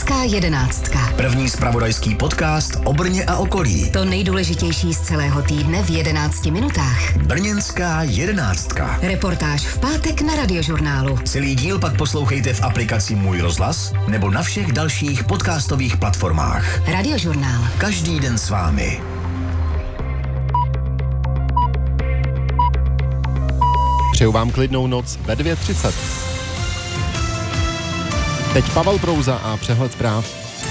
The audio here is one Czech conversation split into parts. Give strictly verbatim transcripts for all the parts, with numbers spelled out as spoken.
Brněnská jedenáctka. První zpravodajský podcast o Brně a okolí. To nejdůležitější z celého týdne v jedenácti minutách. Brněnská jedenáctka. Reportáž v pátek na Radiožurnálu. Celý díl pak poslouchejte v aplikaci Můj rozhlas nebo na všech dalších podcastových platformách. Radiožurnál. Každý den s vámi. Přeju vám klidnou noc ve dvě třicet. Teď Pavel Prouza a přehled zpráv.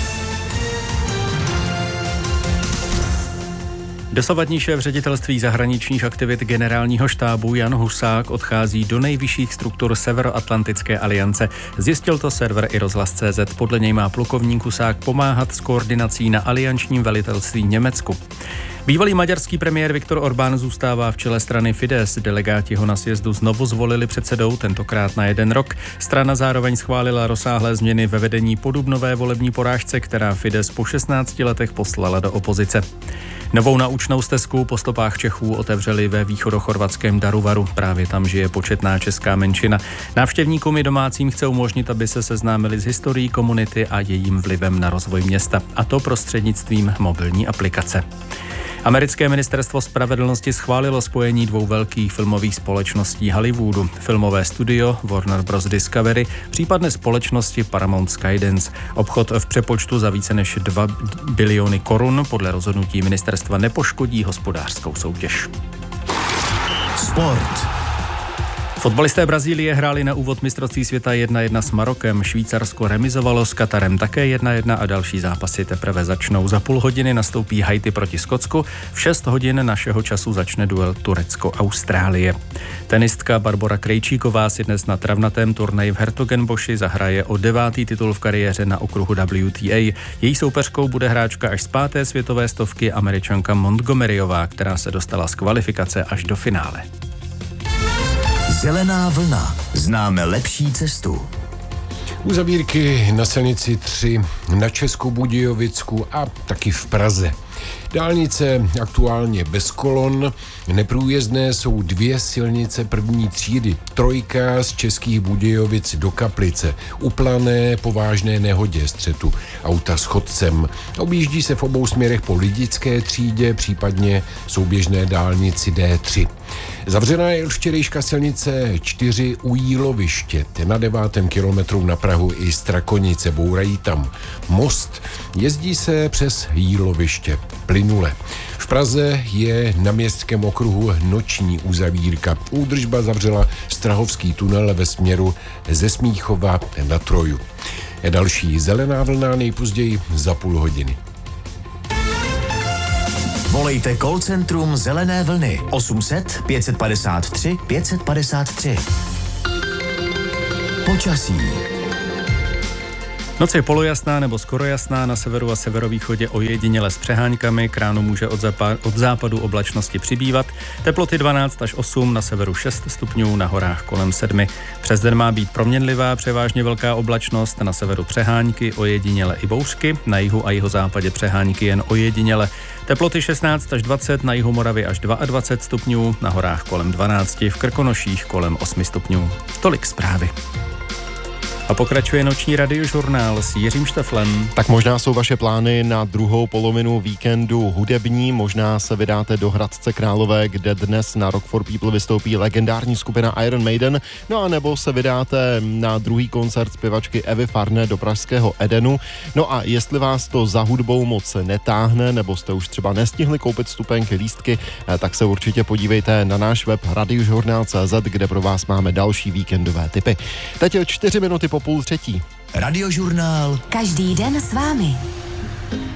Dosavadní šéf ředitelství zahraničních aktivit generálního štábu Jan Husák odchází do nejvyšších struktur Severoatlantické aliance. Zjistil to server i rozhlas tečka cé zet. Podle něj má plukovník Husák pomáhat s koordinací na aliančním velitelství Německu. Bývalý maďarský premiér Viktor Orbán zůstává v čele strany Fidesz. Delegáti ho na sjezdu znovu zvolili předsedou, tentokrát na jeden rok. Strana zároveň schválila rozsáhlé změny ve vedení po dubnové volební porážce, která Fidesz po šestnácti letech poslala do opozice. Novou naučnou stezku po stopách Čechů otevřeli ve východochorvatském Daruvaru. Právě tam žije početná česká menšina. Návštěvníkům i domácím chce umožnit, aby se seznámili s historií komunity a jejím vlivem na rozvoj města. A to prostřednictvím mobilní aplikace. Americké ministerstvo spravedlnosti schválilo spojení dvou velkých filmových společností Hollywoodu. Filmové studio Warner Bros. Discovery, případné společnosti Paramount Skydance. Obchod v přepočtu za více než dva biliony korun podle rozhodnutí ministerstva nepoškodí hospodářskou soutěž. Sport. Fotbalisté Brazílie hráli na úvod mistrovství světa jedna jedna s Marokem. Švýcarsko remizovalo s Katarem také jedna jedna a další zápasy teprve začnou. Za půl hodiny nastoupí Haiti proti Skotsku. V šest hodin našeho času začne duel Turecko-Austrálie. Tenistka Barbora Krejčíková si dnes na travnatém turnaji v Hertogenboši zahraje o devátý titul v kariéře na okruhu W T A. Její soupeřkou bude hráčka až z páté světové stovky Američanka Montgomeryová, která se dostala z kvalifikace až do finále. Zelená vlna. Známe lepší cestu. Uzavírky na silnici tři na Českobudějovicku a taky v Praze. Dálnice aktuálně bez kolon, neprůjezdné jsou dvě silnice první třídy. Trojka z Českých Budějovic do Kaplice, uplané po vážné nehodě střetu auta s chodcem. Objíždí se v obou směrech po Lidické třídě, případně souběžné dálnici D tři. Zavřená je včerejška silnice čtyři u Jíloviště. Na devátém kilometru na Prahu i Strakonice, bourají tam most. Jezdí se přes Jíloviště plynule. V Praze je na městském okruhu noční uzavírka. Údržba zavřela Strahovský tunel ve směru ze Smíchova na Troju. Další zelená vlna nejpozději za půl hodiny. Volejte call centrum Zelené vlny osm set pět padesát tři pět padesát tři. Počasí. Noc je polojasná nebo skoro jasná, na severu a severovýchodě ojediněle s přeháňkami, k ránu může od, zapa- od západu oblačnosti přibývat, teploty dvanáct až osm, na severu šest stupňů, na horách kolem sedmi. Přes den má být proměnlivá, převážně velká oblačnost, na severu přeháňky, ojediněle i bouřky, na jihu a jihozápadě přeháňky jen ojediněle. Teploty šestnáct až dvacet, na jihu Moravy až dvacet dva stupňů, na horách kolem dvanáct, v Krkonoších kolem osm stupňů. Tolik zprávy. A pokračuje noční radiožurnál s Jiřím Šteflem. Tak možná jsou vaše plány na druhou polovinu víkendu hudební, možná se vydáte do Hradce Králové, kde dnes na Rock for People vystoupí legendární skupina Iron Maiden, no a nebo se vydáte na druhý koncert zpěvačky Evy Farné do pražského Edenu. No a jestli vás to za hudbou moc netáhne, nebo jste už třeba nestihli koupit vstupenky, lístky, tak se určitě podívejte na náš web radiožurnál tečka cé zet, kde pro vás máme další víkendové tipy. Teď je čtyři minuty po půl třetí. Radiožurnál. Každý den s vámi.